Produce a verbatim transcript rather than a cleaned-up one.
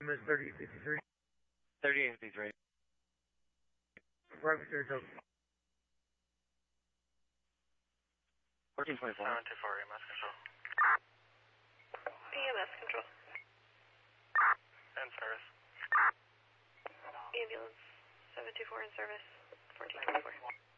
Miss thirty-eight fifty-three. thirty-eight fifty-three. Private Saratoga. fourteen twenty-four. seven two four, E M S control. E M S control. In service. Ambulance seven two four in service. fourteen twenty-four.